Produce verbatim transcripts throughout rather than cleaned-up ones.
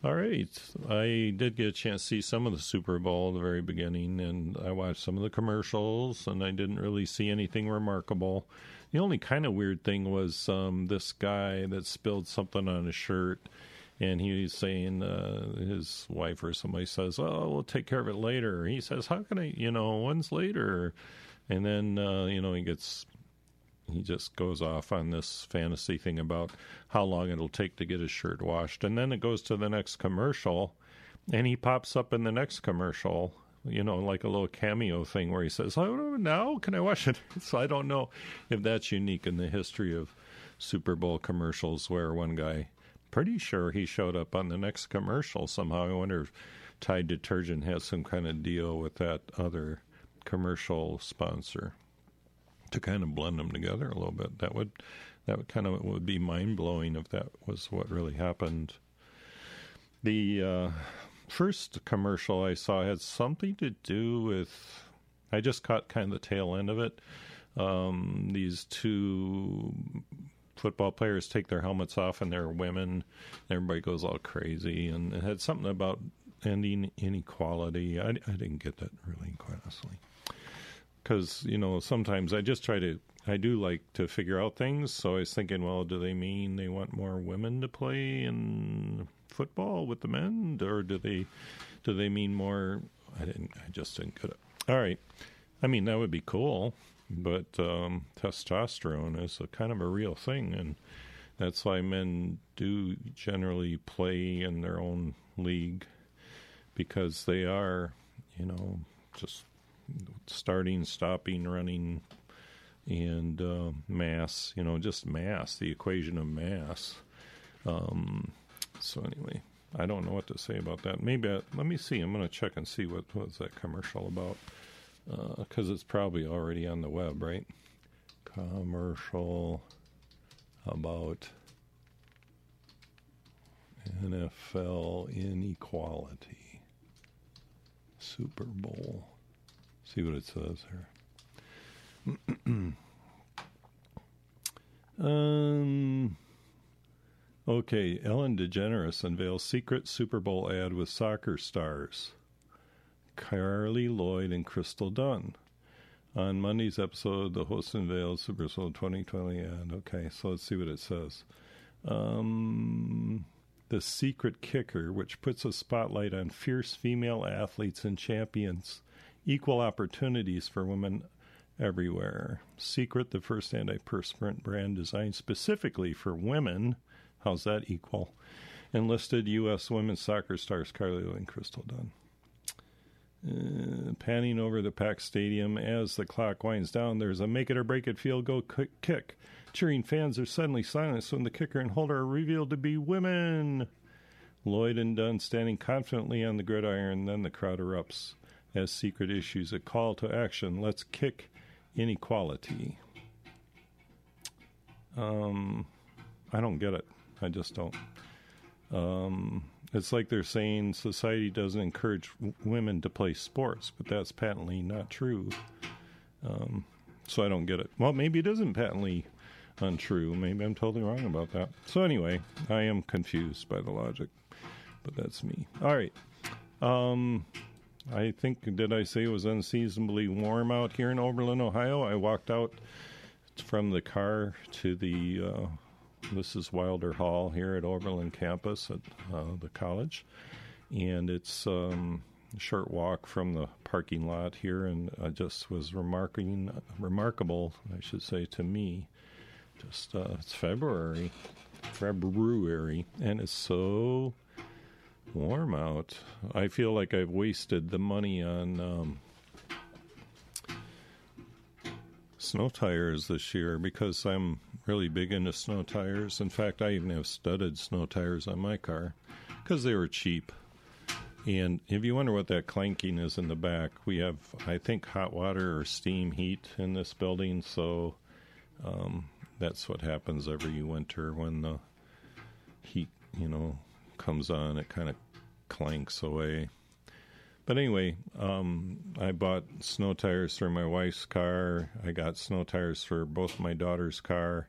All right. I did get a chance to see some of the Super Bowl at the very beginning, and I watched some of the commercials, and I didn't really see anything remarkable. The only kind of weird thing was um, this guy that spilled something on his shirt, and he was saying, uh, his wife or somebody says, oh, we'll take care of it later. He says, how can I, you know, when's later? And then, uh, you know, he gets... He just goes off on this fantasy thing about how long it'll take to get his shirt washed. And then it goes to the next commercial, and he pops up in the next commercial, you know, like a little cameo thing where he says, oh, now can I wash it? So I don't know if that's unique in the history of Super Bowl commercials where one guy, pretty sure he showed up on the next commercial somehow. I wonder if Tide Detergent has some kind of deal with that other commercial sponsor to kind of blend them together a little bit. That would that would kind of would be mind blowing if that was what really happened. The uh, first commercial I saw had something to do with. I just caught kind of the tail end of it. Um, these two football players take their helmets off, and they're women. And everybody goes all crazy, and it had something about ending inequality. I, I didn't get that really, quite honestly. Because, you know, sometimes I just try to, I do like to figure out things. So I was thinking, well, do they mean they want more women to play in football with the men? Or do they, do they mean more, I didn't, I just didn't get it. All right. I mean, that would be cool. But um, testosterone is a kind of a real thing. And that's why men do generally play in their own league. Because they are, you know, just starting, stopping, running, and uh, mass, you know, just mass, the equation of mass. Um, so anyway, I don't know what to say about that. Maybe, I, let me see, I'm going to check and see what was that commercial about, because uh, it's probably already on the web, right? Commercial about N F L inequality. Super Bowl. See what it says here. um. Okay, Ellen DeGeneres unveils secret Super Bowl ad with soccer stars Carly Lloyd and Crystal Dunn. On Monday's episode, the host unveils Super Bowl twenty twenty ad. Okay, so let's see what it says. Um, the secret kicker, which puts a spotlight on fierce female athletes and champions. Equal opportunities for women everywhere. Secret, the first antiperspirant brand designed specifically for women. How's that equal? Enlisted U S women's soccer stars Carly Lloyd and Crystal Dunn. Uh, panning over the packed stadium as the clock winds down, there's a make-it-or-break-it field goal kick. Cheering fans are suddenly silenced when the kicker and holder are revealed to be women. Lloyd and Dunn standing confidently on the gridiron, then the crowd erupts. As secret issues a call to action. Let's kick inequality. Um, I don't get it. I just don't. Um, it's like they're saying society doesn't encourage w- women to play sports, but that's patently not true. Um, so I don't get it. Well, maybe it isn't patently untrue. Maybe I'm totally wrong about that. So anyway, I am confused by the logic, but that's me. All right. Um... I think, did I say it was unseasonably warm out here in Oberlin, Ohio? I walked out from the car to the, uh, this is Wilder Hall here at Oberlin campus at uh, the college. And it's um, a short walk from the parking lot here, and I just was remarking, remarkable, I should say, to me. Just, uh, it's February, February, and it's so warm out. I feel like I've wasted the money on um, snow tires this year because I'm really big into snow tires. In fact, I even have studded snow tires on my car because they were cheap. And if you wonder what that clanking is in the back, we have, I think, hot water or steam heat in this building. So um, that's what happens every winter when the heat, you know, comes on, it kind of clanks away. But anyway, um, I bought snow tires for my wife's car. I got snow tires for both my daughter's car.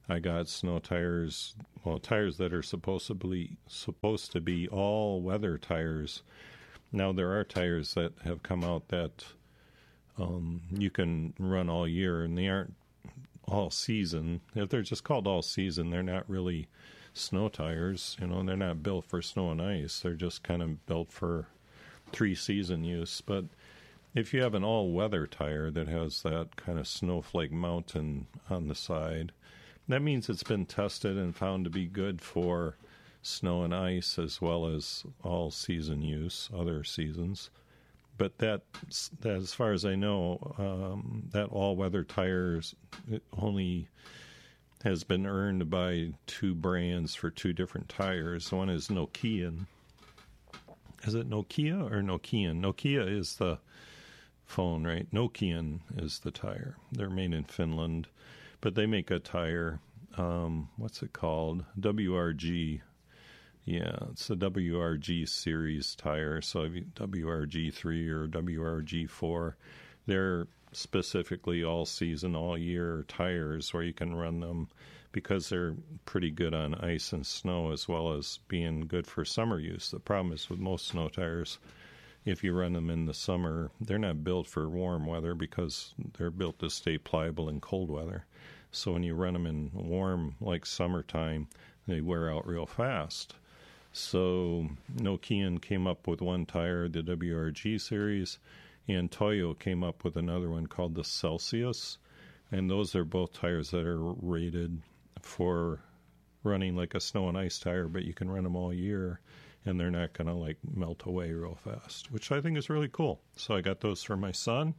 I got snow tires, well, tires that are supposed to be supposed to be all weather tires. Now there are tires that have come out that um, you can run all year, and they aren't all season. If they're just called all season, they're not really snow tires. You know, they're not built for snow and ice. They're just kind of built for three season use. But if you have an all weather tire that has that kind of snowflake mountain on the side, that means it's been tested and found to be good for snow and ice as well as all season use, other seasons. But that, that as far as I know, um, that all-weather tires it only has been earned by two brands for two different tires. One is Nokian. Is it Nokia or Nokian? Nokia is the phone, right? Nokian is the tire. They're made in Finland, but they make a tire. Um, what's it called? W R G. Yeah, it's a W R G series tire. So W R G three or W R G four, they're specifically all season, all year tires where you can run them because they're pretty good on ice and snow as well as being good for summer use. The problem is with most snow tires, if you run them in the summer, they're not built for warm weather because they're built to stay pliable in cold weather. So when you run them in warm, like summertime, they wear out real fast. So Nokian came up with one tire, the W R G series, and Toyo came up with another one called the Celsius. And those are both tires that are rated for running like a snow and ice tire, but you can run them all year, and they're not going to like melt away real fast, which I think is really cool. So I got those for my son.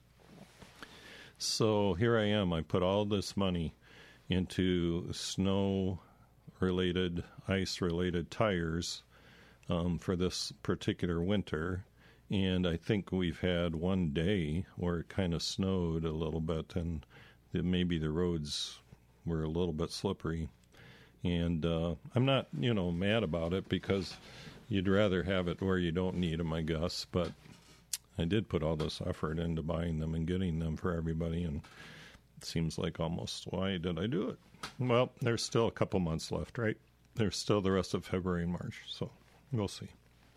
So here I am. I put all this money into snow-related, ice-related tires um, for this particular winter. And I think we've had one day where it kind of snowed a little bit, and the, maybe the roads were a little bit slippery. And uh, I'm not, you know, mad about it because you'd rather have it where you don't need them, I guess. But I did put all this effort into buying them and getting them for everybody, and it seems like almost, why did I do it? Well, there's still a couple months left, right? There's still the rest of February and March, so we'll see.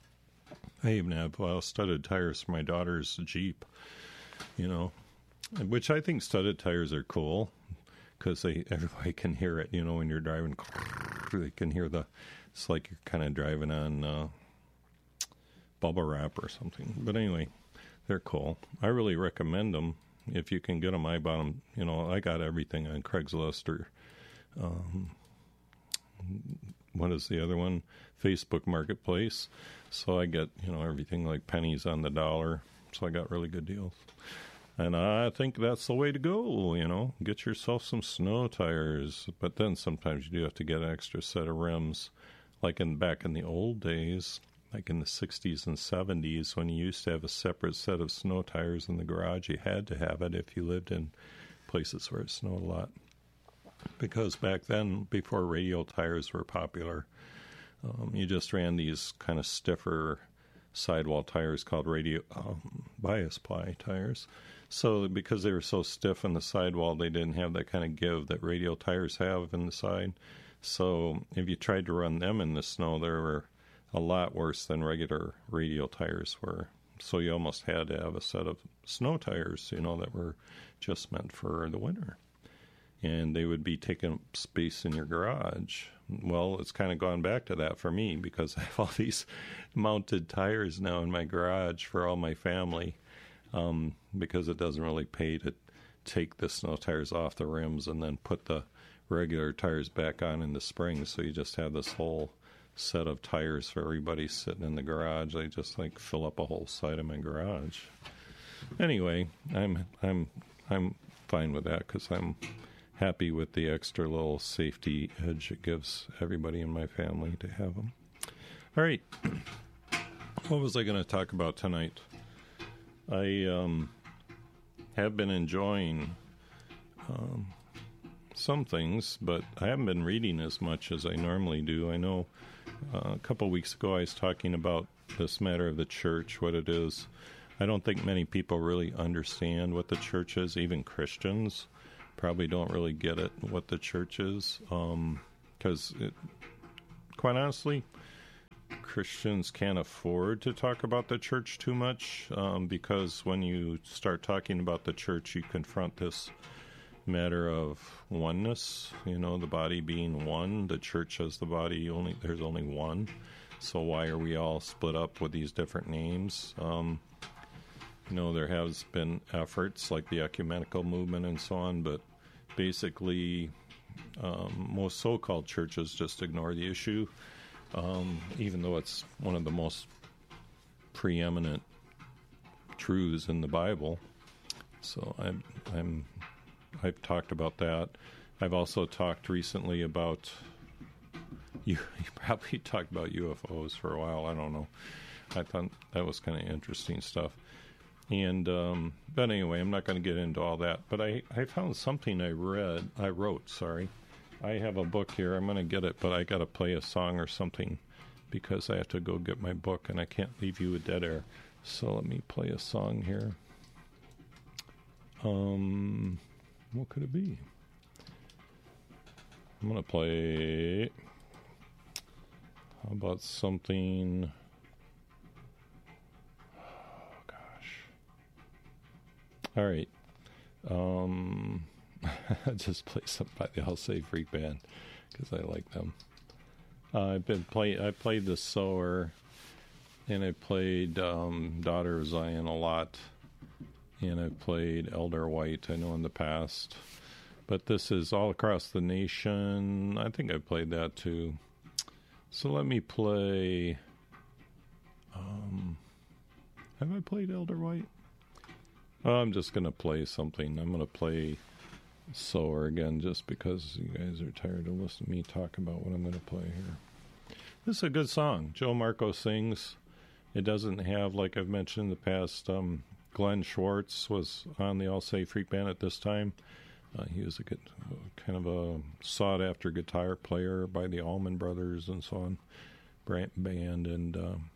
I even have well, studded tires for my daughter's Jeep, you know, which I think studded tires are cool because they everybody can hear it, you know, when you're driving, they can hear the, it's like you're kind of driving on uh, bubble wrap or something. But anyway, they're cool. I really recommend them. If you can get them, I bought them, you know, I got everything on Craigslist or, um, what is the other one? Facebook Marketplace. So I get, you know, everything like pennies on the dollar. So I got really good deals. And I think that's the way to go, you know. Get yourself some snow tires. But then sometimes you do have to get an extra set of rims. Like in back in the old days, like in the sixties and seventies, when you used to have a separate set of snow tires in the garage, you had to have it if you lived in places where it snowed a lot. Because back then, before radial tires were popular, um, you just ran these kind of stiffer sidewall tires called radio um, bias ply tires. So because they were so stiff in the sidewall, they didn't have that kind of give that radial tires have in the side. So if you tried to run them in the snow, they were a lot worse than regular radial tires were. So you almost had to have a set of snow tires, you know, that were just meant for the winter. And they would be taking up space in your garage. Well, it's kind of gone back to that for me because I have all these mounted tires now in my garage for all my family um, because it doesn't really pay to take the snow tires off the rims and then put the regular tires back on in the spring. So you just have this whole set of tires for everybody sitting in the garage. They just like fill up a whole side of my garage. Anyway, I'm I'm I'm fine with that because I'm happy with the extra little safety edge it gives everybody in my family to have them. All right. What was I going to talk about tonight? I um, have been enjoying um, some things, but I haven't been reading as much as I normally do. I know uh, a couple of weeks ago I was talking about this matter of the church, what it is. I don't think many people really understand what the church is, even Christians. probably don't really get it, what the church is. Because, um, quite honestly, Christians can't afford to talk about the church too much, um, because when you start talking about the church, you confront this matter of oneness, you know, the body being one. The church as the body, only there's only one. So why are we all split up with these different names? Um, you know, there has been efforts like the ecumenical movement and so on, but basically um, most so-called churches just ignore the issue, um, even though it's one of the most preeminent truths in the Bible. So I'm, I'm, I've talked about that. I've also talked recently about, you, you probably talked about U F Os for a while, I don't know. I thought that was kind of interesting stuff. And, um, but anyway, I'm not going to get into all that. But I, I found something I read, I wrote, sorry. I have a book here. I'm going to get it, but I got to play a song or something because I have to go get my book and I can't leave you with dead air. So let me play a song here. Um, what could it be? I'm going to play, how about something... All right. Um, just play something by the All Save Freak Band because I like them. Uh, I've been play. I played the Sower, and I played um, Daughter of Zion a lot, and I played Elder White. I know in the past, but this is All Across the Nation. I think I played that too. So let me play. Um, have I played Elder White? Oh, I'm just going to play something. I'm going to play Sower again just because you guys are tired of listening to me talk about what I'm going to play here. This is a good song. Joe Marco sings. It doesn't have, like I've mentioned in the past, um, Glenn Schwartz was on the All Save Freak Band at this time. Uh, he was a good, kind of a sought-after guitar player by the Allman Brothers and so on, band, and... Um,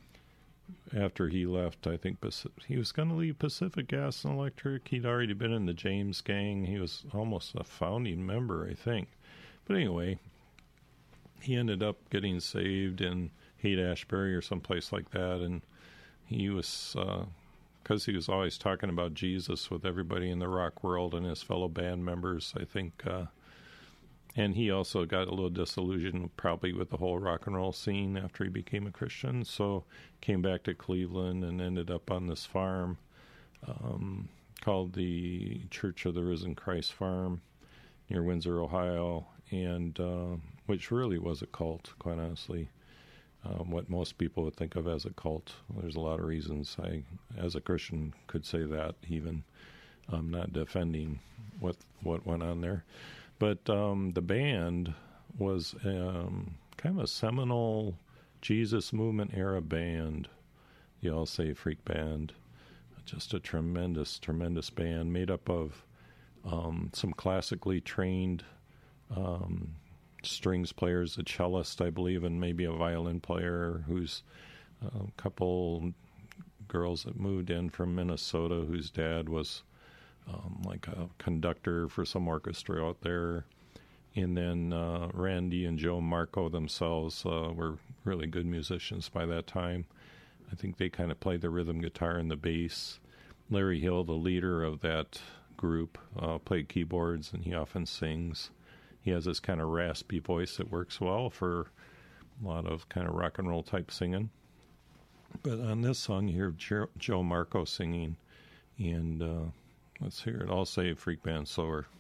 after he left, I think he was going to leave Pacific Gas and Electric. He'd already been in the James Gang. He was almost a founding member, I think. But anyway, he ended up getting saved in Haight-Ashbury or someplace like that. And he was, because uh, he was always talking about Jesus with everybody in the rock world and his fellow band members, I think. Uh, and he also got a little disillusioned probably with the whole rock and roll scene after he became a Christian. So came back to Cleveland and ended up on this farm um, called the Church of the Risen Christ Farm near Windsor, Ohio, and uh, which really was a cult, quite honestly. Um, what most people would think of as a cult. There's a lot of reasons I, as a Christian, could say that even. I'm not defending what what went on there. But um, the band was um, kind of a seminal Jesus Movement era band, the All Save Freak Band. Just a tremendous, tremendous band made up of um, some classically trained um, strings players, a cellist, I believe, and maybe a violin player, who's a couple girls that moved in from Minnesota whose dad was Um, like a conductor for some orchestra out there. And then uh, Randy and Joe Marco themselves uh, were really good musicians by that time. I think they kind of played the rhythm guitar and the bass. Larry Hill, the leader of that group, uh, played keyboards, and he often sings. He has this kind of raspy voice that works well for a lot of kind of rock and roll type singing. But on this song, you hear Joe, Joe Marco singing, and uh, let's hear it. All Save Freak Band Sower.